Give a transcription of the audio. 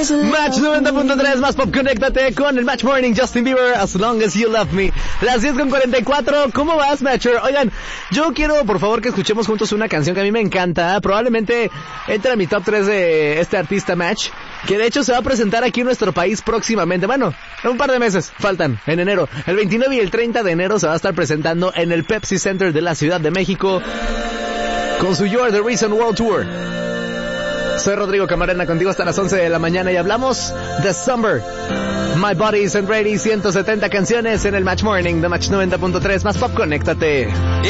Match 90.3 más pop, conéctate con el Match Morning, Justin Bieber, As Long As You Love Me. Las 10:44, ¿cómo vas, Matcher? Oigan, yo quiero, por favor, que escuchemos juntos una canción que a mí me encanta. Probablemente entre a mi top 3 de este artista Match, que de hecho se va a presentar aquí en nuestro país próximamente. Bueno, en un par de meses, faltan, en enero. El 29 y el 30 de enero se va a estar presentando en el Pepsi Center de la Ciudad de México con su You Are The Reason World Tour. Soy Rodrigo Camarena, contigo hasta las 11 de la mañana y hablamos de Summer. My Body Isn't Ready, 170 canciones en el Match Morning de Match 90.3. Más pop, conéctate.